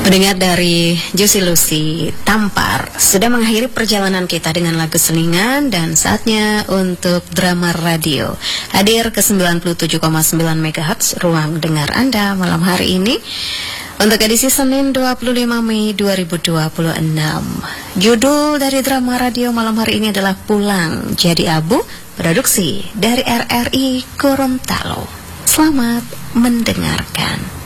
Mendengar dari Juicy Lucy, Tampar sudah mengakhiri perjalanan kita dengan lagu selingan dan saatnya untuk drama radio. Hadir ke 97,9 MHz ruang dengar Anda malam hari ini untuk edisi Senin 25 Mei 2026. Judul dari drama radio malam hari ini adalah Pulang Jadi Abu, produksi dari RRI Gorontalo. Selamat mendengarkan.